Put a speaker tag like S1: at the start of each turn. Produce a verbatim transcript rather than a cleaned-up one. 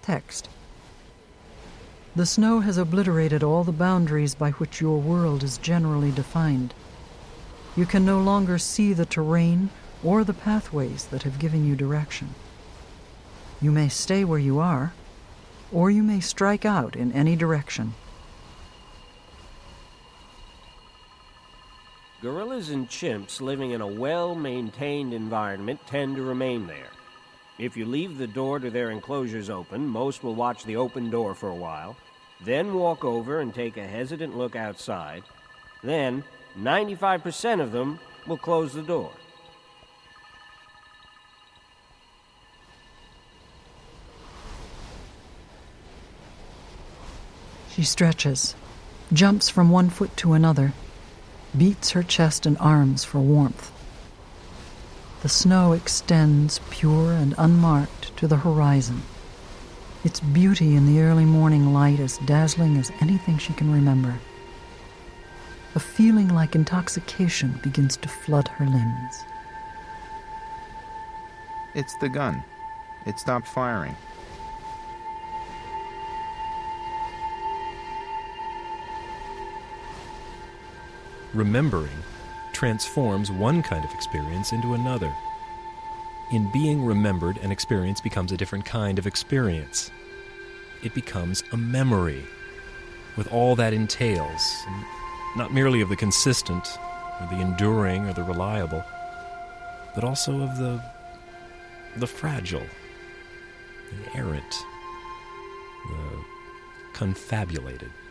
S1: Text. The snow has obliterated all the boundaries by which your world is generally defined. You can no longer see the terrain or the pathways that have given you direction. You may stay where you are, or you may strike out in any direction.
S2: Gorillas and chimps living in a well-maintained environment tend to remain there. If you leave the door to their enclosures open, most will watch the open door for a while, then walk over and take a hesitant look outside. Then, ninety-five percent of them will close the door.
S1: She stretches, jumps from one foot to another, beats her chest and arms for warmth. The snow extends pure and unmarked to the horizon, its beauty in the early morning light as dazzling as anything she can remember. A feeling like intoxication begins to flood her limbs.
S3: It's the gun. It stopped firing.
S4: Remembering transforms one kind of experience into another. In being remembered, an experience becomes a different kind of experience. It becomes a memory, with all that entails, not merely of the consistent, or the enduring, or the reliable, but also of the, the fragile, the errant, the confabulated.